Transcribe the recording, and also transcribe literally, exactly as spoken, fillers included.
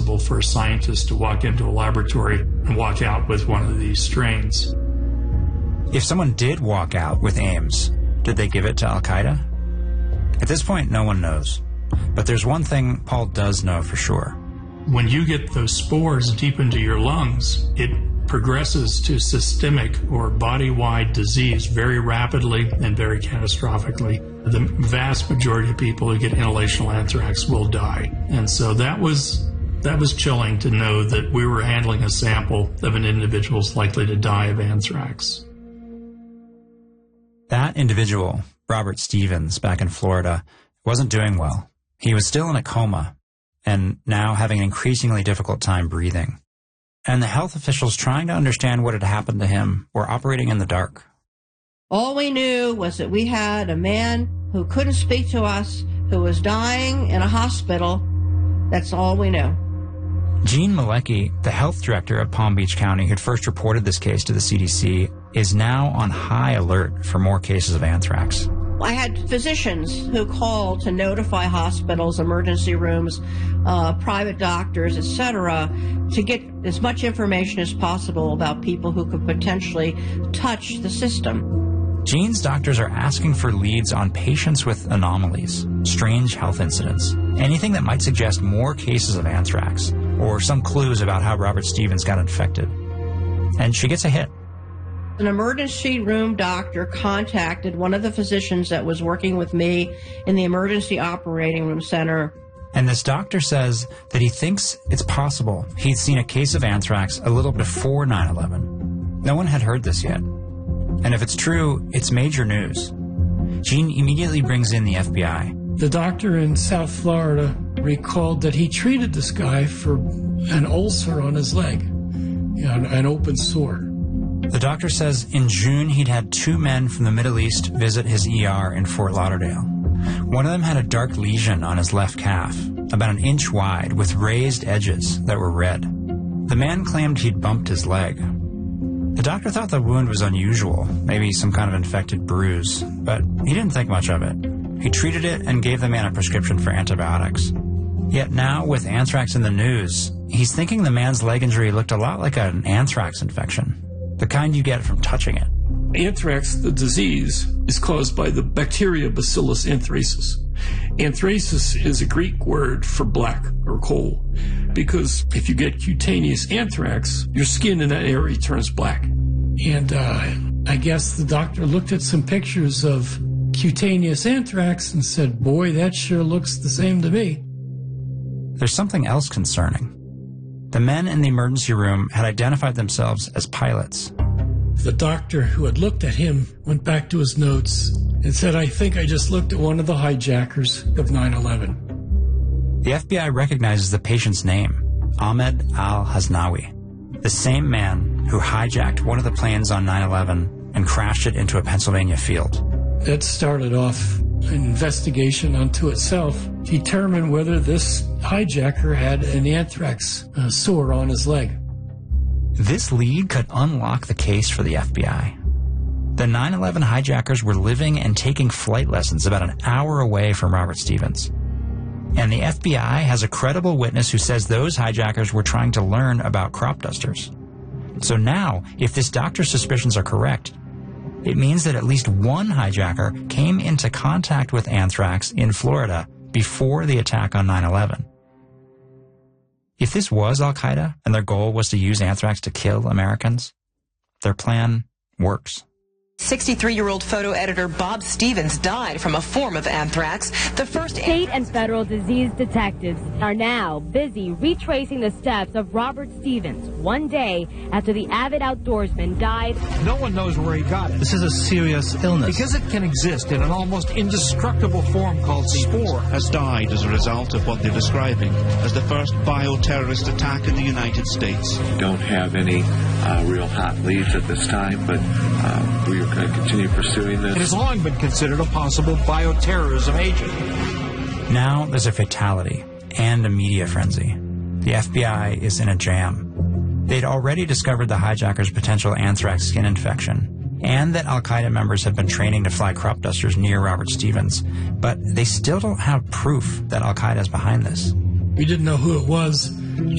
possible for a scientist to walk into a laboratory and walk out with one of these strains. If someone did walk out with Ames, did they give it to Al-Qaeda? At this point, no one knows. But there's one thing Paul does know for sure. When you get those spores deep into your lungs, it progresses to systemic or body-wide disease very rapidly and very catastrophically. The vast majority of people who get inhalational anthrax will die. And so that was that was chilling to know that we were handling a sample of an individual who's likely to die of anthrax. That individual, Robert Stevens, back in Florida, wasn't doing well. He was still in a coma and now having an increasingly difficult time breathing. And the health officials trying to understand what had happened to him were operating in the dark. All we knew was that we had a man who couldn't speak to us, who was dying in a hospital. That's all we knew. Gene Malecki, the health director of Palm Beach County, who'd first reported this case to the C D C, is now on high alert for more cases of anthrax. I had physicians who called to notify hospitals, emergency rooms, uh, private doctors, et cetera, to get as much information as possible about people who could potentially touch the system. Gene's doctors are asking for leads on patients with anomalies, strange health incidents, anything that might suggest more cases of anthrax, or some clues about how Robert Stevens got infected. And she gets a hit. An emergency room doctor contacted one of the physicians that was working with me in the emergency operating room center. And this doctor says that he thinks it's possible he'd seen a case of anthrax a little before nine eleven. No one had heard this yet. And if it's true, it's major news. Gene immediately brings in the F B I. The doctor in South Florida recalled that he treated this guy for an ulcer on his leg, you know, an open sore. The doctor says in June he'd had two men from the Middle East visit his E R in Fort Lauderdale. One of them had a dark lesion on his left calf, about an inch wide, with raised edges that were red. The man claimed he'd bumped his leg. The doctor thought the wound was unusual, maybe some kind of infected bruise, but he didn't think much of it. He treated it and gave the man a prescription for antibiotics. Yet now, with anthrax in the news, he's thinking the man's leg injury looked a lot like an anthrax infection. The kind you get from touching it. Anthrax, the disease, is caused by the bacteria Bacillus anthracis. Anthracis is a Greek word for black or coal, because if you get cutaneous anthrax, your skin in that area turns black. And uh, I guess the doctor looked at some pictures of cutaneous anthrax and said, boy, that sure looks the same to me. There's something else concerning. The men in the emergency room had identified themselves as pilots. The doctor who had looked at him went back to his notes and said, I think I just looked at one of the hijackers of nine eleven. The F B I recognizes the patient's name, Ahmed al-Hasnawi, the same man who hijacked one of the planes on nine eleven and crashed it into a Pennsylvania field. That started off an investigation unto itself, determine whether this hijacker had an anthrax uh, sore on his leg. This lead could unlock the case for the F B I. The nine eleven hijackers were living and taking flight lessons about an hour away from Robert Stevens. And the F B I has a credible witness who says those hijackers were trying to learn about crop dusters. So now, if this doctor's suspicions are correct, it means that at least one hijacker came into contact with anthrax in Florida before the attack on nine eleven. If this was Al-Qaeda and their goal was to use anthrax to kill Americans, their plan works. sixty-three-year-old photo editor Bob Stevens died from a form of anthrax. The first state and federal disease detectives are now busy retracing the steps of Robert Stevens one day after the avid outdoorsman died. No one knows where he got it. This is a serious illness. Because it can exist in an almost indestructible form called spore. Has died as a result of what they're describing as the first bioterrorist attack in the United States. We don't have any uh, real hot leads at this time, but uh, we are going to continue pursuing this. It has long been considered a possible bioterrorism agent. Now there's a fatality and a media frenzy. The F B I is in a jam. They'd already discovered the hijacker's potential anthrax skin infection and that Al-Qaeda members have been training to fly crop dusters near Robert Stevens, but they still don't have proof that Al-Qaeda is behind this. We didn't know who it was.